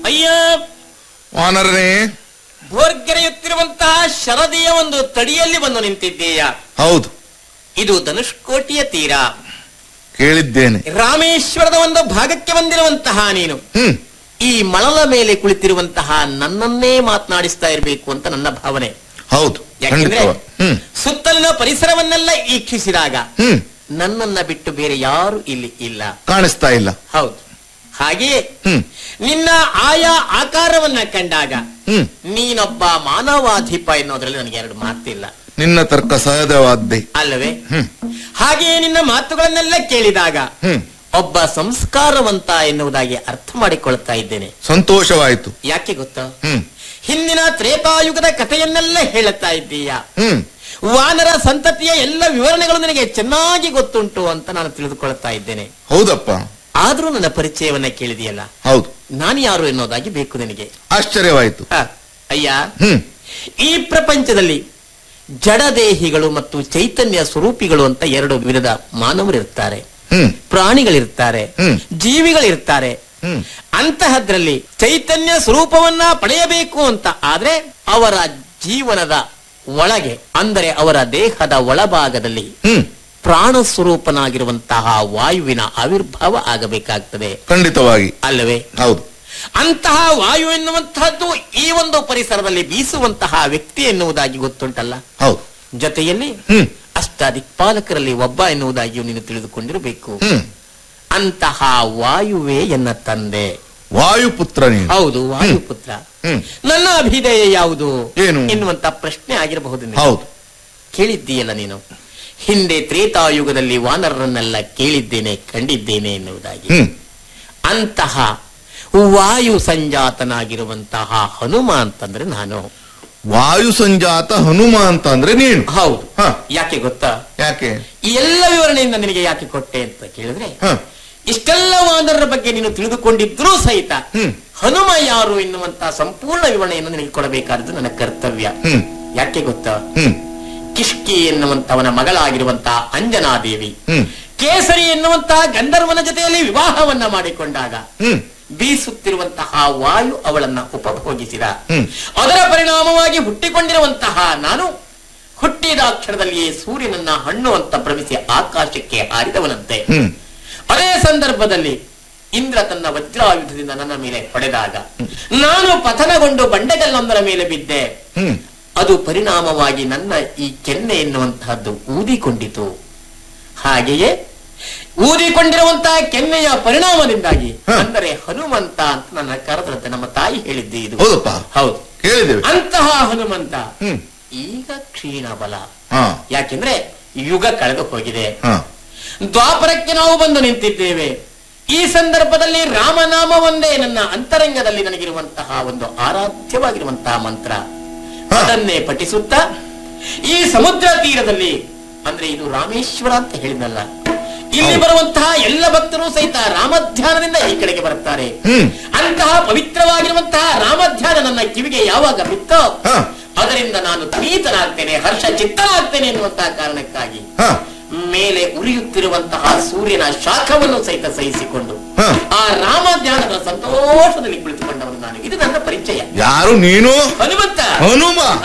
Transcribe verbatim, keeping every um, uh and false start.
ಅಯ್ಯ ವಾನರನೇ, ಭೋರ್ಗೆರೆಯುತ್ತಿರುವಂತಹ ಶರದಿಯ ಒಂದು ತಡಿಯಲ್ಲಿ ಬಂದು ನಿಂತಿದ್ದೀಯ. ಹೌದು, ಇದು ಧನುಷ್ಕೋಟಿಯ ತೀರ, ಕೇಳಿದ್ದೇನೆ. ರಾಮೇಶ್ವರದ ಒಂದು ಭಾಗಕ್ಕೆ ಬಂದಿರುವಂತಹ ನೀನು ಹ್ಮ್ ಈ ಮಳಲ ಮೇಲೆ ಕುಳಿತಿರುವಂತಹ ನನ್ನನ್ನೇ ಮಾತನಾಡಿಸ್ತಾ ಇರಬೇಕು ಅಂತ ನನ್ನ ಭಾವನೆ. ಹೌದು, ಯಾಕೆಂದ್ರೆ ಖಂಡಿತವ. ಹ್ಮ್ ಸುತ್ತಲಿನ ಪರಿಸರವನ್ನೆಲ್ಲ ಈಕ್ಷಿಸಿದಾಗ ಹ್ಮ್ ನನ್ನನ್ನ ಬಿಟ್ಟು ಬೇರೆ ಯಾರು ಇಲ್ಲಿ ಇಲ್ಲ, ಕಾಣಿಸ್ತಾ ಇಲ್ಲ. ಹೌದು. ಹಾಗೆಯೇ ಹ್ಮ್ ನಿನ್ನ ಆಯಾ ಆಕಾರವನ್ನ ಕಂಡಾಗ ಹ್ಮ್ ನೀನೊಬ್ಬ ಮಾನವಾಧಿಪ ಎನ್ನುವುದರಲ್ಲಿ ನನಗೆ ಎರಡು ಮಾತಿಲ್ಲ. ನಿನ್ನ ತರ್ಕ ಸಹಜವಾದ್ದೆ ಅಲ್ಲವೇ? ಹ್ಮ್ ಹಾಗೆಯೇ ನಿನ್ನ ಮಾತುಗಳನ್ನೆಲ್ಲ ಕೇಳಿದಾಗ ಹ್ಮ್ ಒಬ್ಬ ಸಂಸ್ಕಾರವಂತ ಎನ್ನುವುದಾಗಿ ಅರ್ಥ ಮಾಡಿಕೊಳ್ತಾ ಇದ್ದೇನೆ. ಸಂತೋಷವಾಯಿತು. ಯಾಕೆ ಗೊತ್ತಾ? ಹ್ಮ್ ಹಿಂದಿನ ತ್ರೇತಾಯುಗದ ಕಥೆಯನ್ನೆಲ್ಲ ಹೇಳುತ್ತಾ ಇದ್ದೀಯ. ಹ್ಮ್ ವಾನರ ಸಂತತಿಯ ಎಲ್ಲ ವಿವರಣೆಗಳು ನಿನಗೆ ಚೆನ್ನಾಗಿ ಗೊತ್ತುಂಟು ಅಂತ ನಾನು ತಿಳಿದುಕೊಳ್ತಾ ಇದ್ದೇನೆ. ಹೌದಪ್ಪ. ಆದ್ರೂ ನನ್ನ ಪರಿಚಯವನ್ನ ಕೇಳಿದೆಯಲ್ಲ, ಹೌದು, ನಾನು ಯಾರು ಎನ್ನುವುದಾಗಿ ಬೇಕು ನಿನಗೆ. ಆಶ್ಚರ್ಯವಾಯಿತು. ಹ, ಅಯ್ಯ, ಹ್ಮ್ ಈ ಪ್ರಪಂಚದಲ್ಲಿ ಜಡದೇಹಿಗಳು ಮತ್ತು ಚೈತನ್ಯ ಸ್ವರೂಪಿಗಳು ಅಂತ ಎರಡು ವಿಧದ ಮಾನವರಿರ್ತಾರೆ, ಹ್ಮ್ ಪ್ರಾಣಿಗಳಿರ್ತಾರೆ, ಹ್ಮ್. ಜೀವಿಗಳಿರ್ತಾರೆ. ಹ್ಮ್ ಅಂತಹದ್ರಲ್ಲಿ ಚೈತನ್ಯ ಸ್ವರೂಪವನ್ನ ಪಡೆಯಬೇಕು ಅಂತ ಆದ್ರೆ ಅವರ ಜೀವನದ ಒಳಗೆ, ಅಂದರೆ ಅವರ ದೇಹದ ಒಳಭಾಗದಲ್ಲಿ ಹ್ಮ್ ಪ್ರಾಣ ಸ್ವರೂಪನಾಗಿರುವಂತಹ ವಾಯುವಿನ ಆವಿರ್ಭಾವ ಆಗಬೇಕಾಗ್ತದೆ. ಖಂಡಿತವಾಗಿ. ಅಲ್ಲವೇ? ಹೌದು. ಅಂತಹ ವಾಯು ಎನ್ನುವಂತಹದ್ದು ಈ ಒಂದು ಪರಿಸರದಲ್ಲಿ ಬೀಸುವಂತಹ ವ್ಯಕ್ತಿ ಎನ್ನುವುದಾಗಿ ಗೊತ್ತುಂಟಲ್ಲ. ಹೌದು. ಜೊತೆಯಲ್ಲಿ ಹ್ಮ್ ಅಷ್ಟಾದಿಕ್ಪಾಲಕರಲ್ಲಿ ಒಬ್ಬ ಎನ್ನುವುದಾಗಿಯೂ ನೀನು ತಿಳಿದುಕೊಂಡಿರಬೇಕು. ಹ್ಮ್ ಅಂತಹ ವಾಯುವೇ ಎನ್ನ ತಂದೆ. ವಾಯುಪುತ್ರ ನೀನು. ಹೌದು, ವಾಯುಪುತ್ರ. ಹ್ಮ್ ನನ್ನ ಅಭಿದಯ ಯಾವುದು ಏನು ಎನ್ನುವಂತ ಪ್ರಶ್ನೆ ಆಗಿರಬಹುದು. ಹೌದು. ಕೇಳಿದ್ದೀಯಲ್ಲ ನೀನು, ಹಿಂದೆ ತ್ರೇತಾಯುಗದಲ್ಲಿ ವಾನರರನ್ನೆಲ್ಲ ಕೇಳಿದ್ದೇನೆ, ಕಂಡಿದ್ದೇನೆ ಎನ್ನುವುದಾಗಿ. ಹ್ಮ್ ಅಂತಹ ವಾಯು ಸಂಜಾತನಾಗಿರುವಂತಹ ಹನುಮ ಅಂತಂದ್ರೆ ನಾನು. ವಾಯು ಸಂಜಾತ ಹನುಮ ಅಂತ ಅಂದ್ರೆ ನೀನು. ಹೌದು. ಹ. ಯಾಕೆ ಗೊತ್ತಾ? ಯಾಕೆ? ಈ ಎಲ್ಲ ವಿವರಣೆಯಿಂದ ನಿನಗೆ ಯಾಕೆ ಕೊಟ್ಟೆ ಅಂತ ಕೇಳಿದ್ರೆ, ಹ. ಇಷ್ಟೆಲ್ಲ ವಾನರರ ಬಗ್ಗೆ ನೀನು ತಿಳಿದುಕೊಂಡಿದ್ರೂ ಸಹಿತ ಹ್ಮ್ ಹನುಮ ಯಾರು ಎನ್ನುವಂತಹ ಸಂಪೂರ್ಣ ವಿವರಣೆಯನ್ನು ನಿನಗೆ ಕೊಡಬೇಕಾದ್ದು ನನ್ನ ಕರ್ತವ್ಯ. ಹ್ಮ್ ಯಾಕೆ ಗೊತ್ತಾ? ಹ್ಮ್ ಕಿಷ್ಕಿ ಎನ್ನುವಂತವನ ಮಗಳಾಗಿರುವಂತಹ ಅಂಜನಾದೇವಿ ಹ್ಮ್ ಕೇಸರಿ ಎನ್ನುವಂತಹ ಗಂಧರ್ವನ ಜೊತೆಯಲ್ಲಿ ವಿವಾಹವನ್ನ ಮಾಡಿಕೊಂಡಾಗ ಹ್ಮ್ ಬೀಸುತ್ತಿರುವಂತಹ ವಾಯು ಅವಳನ್ನ ಉಪಭೋಗಿಸಿದ. ಹ್ಮ್. ಅದರ ಪರಿಣಾಮವಾಗಿ ಹುಟ್ಟಿಕೊಂಡಿರುವಂತಹ ನಾನು ಹುಟ್ಟಿದ ಕ್ಷಣದಲ್ಲಿಯೇ ಸೂರ್ಯನನ್ನ ಹಣ್ಣು ಅಂತ ಭ್ರಮಿಸಿ ಆಕಾಶಕ್ಕೆ ಹಾರಿದವನಂತೆ. ಹ್ಮ್ ಅದೇ ಸಂದರ್ಭದಲ್ಲಿ ಇಂದ್ರ ತನ್ನ ವಜ್ರಾಯುಧದಿಂದ ನನ್ನ ಮೇಲೆ ಹೊಡೆದಾಗ ನಾನು ಪತನಗೊಂಡು ಬಂಡೆಗಲ್ಲೊಂದರ ಮೇಲೆ ಬಿದ್ದೆ. ಹ್ಮ್ ಅದು ಪರಿಣಾಮವಾಗಿ ನನ್ನ ಈ ಕೆನ್ನೆ ಎನ್ನುವಂತಹದ್ದು ಊದಿಕೊಂಡಿತು. ಹಾಗೆಯೇ ಊದಿಕೊಂಡಿರುವಂತಹ ಕೆನ್ನೆಯ ಪರಿಣಾಮದಿಂದಾಗಿ ಅಂದರೆ ಹನುಮಂತ ಅಂತ ನನ್ನ ಕರೆದಂತೆ ನಮ್ಮ ತಾಯಿ ಹೇಳಿದ್ದೆ. ಇದು ಹೌದಪ್ಪ. ಹೌದು, ಕೇಳಿದ್ದೇವೆ. ಅಂತಹ ಹನುಮಂತ ಹ್ಮ್ ಈಗ ಕ್ಷೀಣ ಬಲ. ಹಾ ಯಾಕೆಂದ್ರೆ ಯುಗ ಕಳೆದು ಹೋಗಿದೆ, ಹಾ ದ್ವಾಪರಕ್ಕೆ ನಾವು ಬಂದು ನಿಂತಿದ್ದೇವೆ. ಈ ಸಂದರ್ಭದಲ್ಲಿ ರಾಮನಾಮ ಒಂದೇ ನನ್ನ ಅಂತರಂಗದಲ್ಲಿ ನನಗಿರುವಂತಹ ಒಂದು ಆರಾಧ್ಯವಾಗಿರುವಂತಹ ಮಂತ್ರ. ಅದನ್ನೇ ಪಠಿಸುತ್ತಾ ಈ ಸಮುದ್ರ ತೀರದಲ್ಲಿ, ಅಂದ್ರೆ ಇದು ರಾಮೇಶ್ವರ ಅಂತ ಹೇಳಿದ್ನಲ್ಲ, ಇಲ್ಲಿ ಬರುವಂತಹ ಎಲ್ಲ ಭಕ್ತರು ಸಹಿತ ರಾಮಧ್ಯಾನದಿಂದ ಈ ಕಡೆಗೆ ಬರುತ್ತಾರೆ. ಅಂತಹ ಪವಿತ್ರವಾಗಿರುವಂತಹ ರಾಮಧ್ಯಾನ ನನ್ನ ಕಿವಿಗೆ ಯಾವಾಗ ಬಿತ್ತೋ ಅದರಿಂದ ನಾನು ಪ್ರೀತನಾಗ್ತೇನೆ, ಹರ್ಷ ಚಿತ್ತನಾಗ್ತೇನೆ ಎನ್ನುವಂತಹ ಕಾರಣಕ್ಕಾಗಿ ಮೇಲೆ ಉರಿಯುತ್ತಿರುವಂತಹ ಸೂರ್ಯನ ಶಾಖವನ್ನು ಸಹಿತ ಸಹಿಸಿಕೊಂಡು ಆ ರಾಮಧ್ಯಾನದ ಸಂತೋಷದಲ್ಲಿ ಕುಳಿತುಕೊಂಡವನು ನಾನು. ಇದು ನನ್ನ ಪರಿಚಯ. ಯಾರು ನೀನು? ಹನುಮಂತ. ಹನುಮ.